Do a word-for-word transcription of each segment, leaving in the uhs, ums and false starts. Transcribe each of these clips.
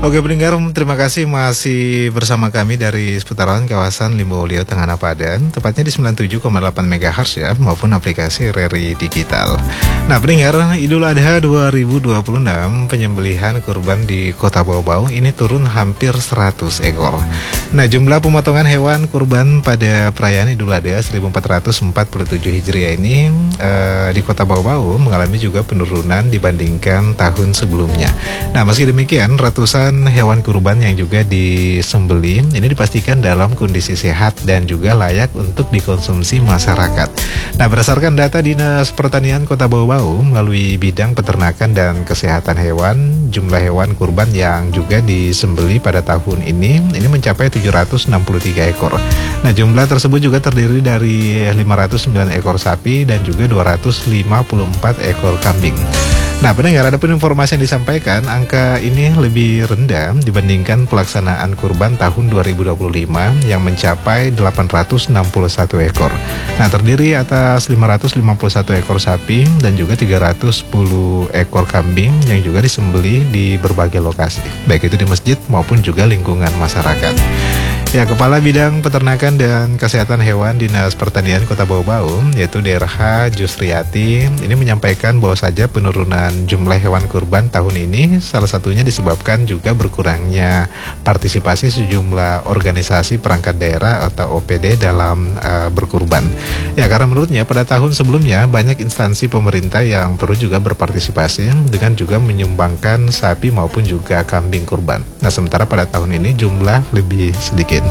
Oke pendengar, terima kasih masih bersama kami dari seputaran kawasan Limbowolio Tenggara Padan, tepatnya di sembilan puluh tujuh koma delapan megahertz ya, maupun aplikasi Reri Digital. Nah pendengar, Idul Adha dua ribu dua puluh enam, penyembelihan kurban di Kota Bau-Bau ini turun hampir seratus ekor. Nah jumlah pemotongan hewan kurban pada perayaan Idul Adha seribu empat ratus empat puluh tujuh Hijriah ini eh, di Kota Bau-Bau mengalami juga penurunan dibandingkan tahun sebelumnya. Nah meski demikian, ratusan hewan kurban yang juga disembeli ini dipastikan dalam kondisi sehat dan juga layak untuk dikonsumsi masyarakat. Nah berdasarkan data Dinas Pertanian Kota Bau-Bau melalui bidang peternakan dan kesehatan hewan, jumlah hewan kurban yang juga disembeli pada tahun ini ini mencapai tujuh ratus enam puluh tiga ekor. Nah jumlah tersebut juga terdiri dari lima ratus sembilan ekor sapi dan juga dua ratus lima puluh empat ekor kambing. Nah pendengar, ada pun informasi yang disampaikan, angka ini lebih rendah dibandingkan pelaksanaan kurban tahun dua ribu dua puluh lima yang mencapai delapan ratus enam puluh satu ekor. Nah terdiri atas lima ratus lima puluh satu ekor sapi dan juga tiga ratus sepuluh ekor kambing yang juga disembeli di berbagai lokasi, baik itu di masjid maupun juga lingkungan masyarakat. Ya, Kepala Bidang Peternakan dan Kesehatan Hewan Dinas Pertanian Kota Bau-Bau, yaitu D R H Jusriati, ini menyampaikan bahwa saja penurunan jumlah hewan kurban tahun ini salah satunya disebabkan juga berkurangnya partisipasi sejumlah organisasi perangkat daerah atau O P D dalam uh, berkurban. Ya, karena menurutnya pada tahun sebelumnya banyak instansi pemerintah yang turut juga berpartisipasi dengan juga menyumbangkan sapi maupun juga kambing kurban. Nah, sementara pada tahun ini jumlah lebih sedikit.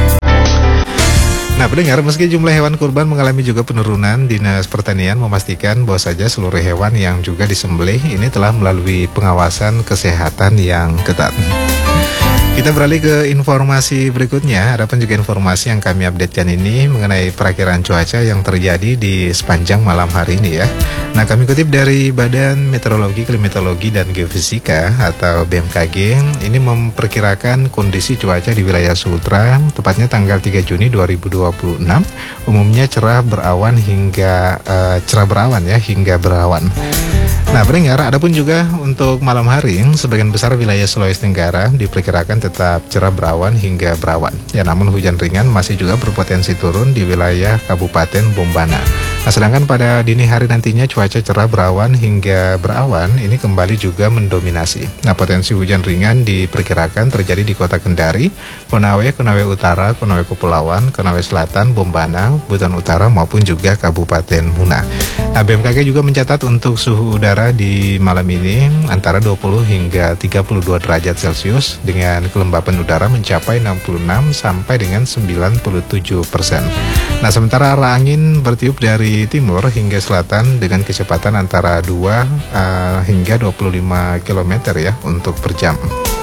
Nah pendengar, meski jumlah hewan kurban mengalami juga penurunan, Dinas Pertanian memastikan bahwa saja seluruh hewan yang juga disembelih ini telah melalui pengawasan kesehatan yang ketat. Kita beralih ke informasi berikutnya. Ada pun juga informasi yang kami updatekan ini mengenai perakiraan cuaca yang terjadi di sepanjang malam hari ini ya. Nah kami kutip dari Badan Meteorologi, Klimatologi dan Geofisika atau B M K G, ini memperkirakan kondisi cuaca di wilayah Sumatera tepatnya tanggal tiga Juni dua ribu dua puluh enam umumnya cerah berawan hingga uh, cerah berawan ya hingga berawan. Nah pendengar, adapun juga untuk malam hari sebagian besar wilayah Sulawesi Tenggara diperkirakan tetap cerah berawan hingga berawan. Ya namun hujan ringan masih juga berpotensi turun di wilayah Kabupaten Bombana. Nah sedangkan pada dini hari nantinya cuaca cerah berawan hingga berawan ini kembali juga mendominasi. Nah potensi hujan ringan diperkirakan terjadi di Kota Kendari, Konawe, Konawe Utara, Konawe Kepulauan, Konawe Selatan, Bombana, Buton Utara maupun juga Kabupaten Muna. Nah B M K G juga mencatat untuk suhu udara di malam ini antara dua puluh hingga tiga puluh dua derajat Celcius dengan kelembapan udara mencapai enam puluh enam sampai dengan sembilan puluh tujuh persen. Nah sementara arah angin bertiup dari timur hingga selatan dengan kecepatan antara dua uh, hingga dua puluh lima kilometer ya untuk per jam.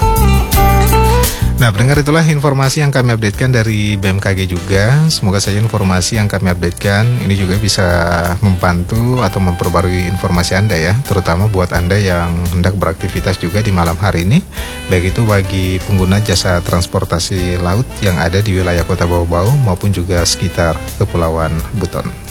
Nah pendengar, itulah informasi yang kami updatekan dari B M K G juga. Semoga saja informasi yang kami updatekan ini juga bisa membantu atau memperbarui informasi Anda ya, terutama buat Anda yang hendak beraktivitas juga di malam hari ini, baik itu bagi pengguna jasa transportasi laut yang ada di wilayah Kota Bau-Bau maupun juga sekitar Kepulauan Buton.